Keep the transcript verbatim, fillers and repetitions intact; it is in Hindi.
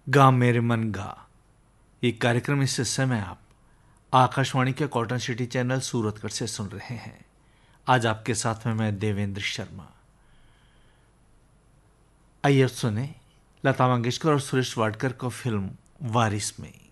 गा मेरे मन गा। ये कार्यक्रम इस समय आप आकाशवाणी के कॉटन सिटी चैनल सूरतगढ़ से सुन रहे हैं। आज आपके साथ में मैं देवेंद्र शर्मा। आइए सुने लता मंगेशकर और सुरेश वाडकर को फिल्म वारिस में